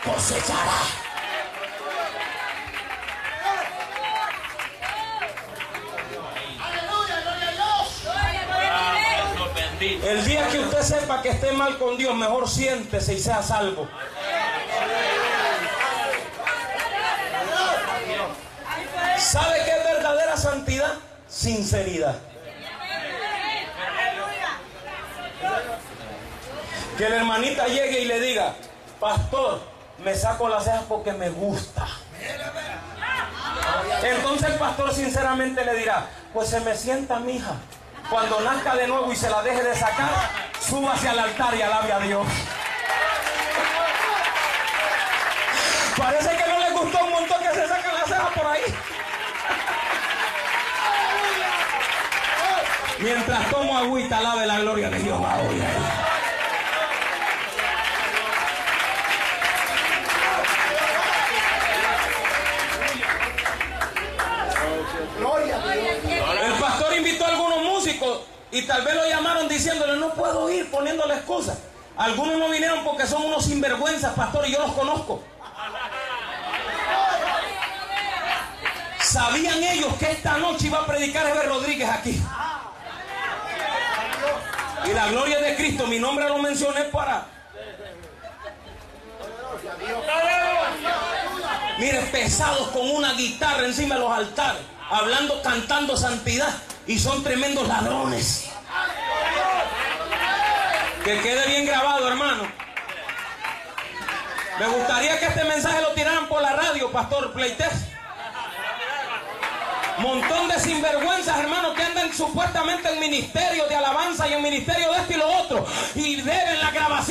cosechará. El día que usted sepa que esté mal con Dios, mejor siéntese y sea salvo. ¿Sabe qué es verdadera santidad? Sinceridad. Que la hermanita llegue y le diga: pastor, me saco las cejas porque me gusta. Entonces el pastor sinceramente le dirá: pues se me sienta, mija. Cuando nazca de nuevo y se la deje de sacar, súbase al altar y alabe a Dios. Parece que no le gustó un montón que se sacan las cejas por ahí. Mientras tomo agüita, alabe la gloria de Dios. El pastor invitó a algunos músicos y tal vez lo llamaron diciéndole: no puedo ir, poniéndole excusas. Algunos no vinieron porque son unos sinvergüenzas, pastor, y yo los conozco. ¿Sabían ellos que esta noche iba a predicar Eber Rodríguez aquí? Y la gloria de Cristo, mi nombre lo mencioné para... Mire, pesados con una guitarra encima de los altares, hablando, cantando santidad, y son tremendos ladrones. Que quede bien grabado, hermano. Me gustaría que este mensaje lo tiraran por la radio, pastor Pleites. Montón de sinvergüenzas, hermanos, que andan supuestamente en ministerio de alabanza y en ministerio de esto y lo otro, y deben la grabación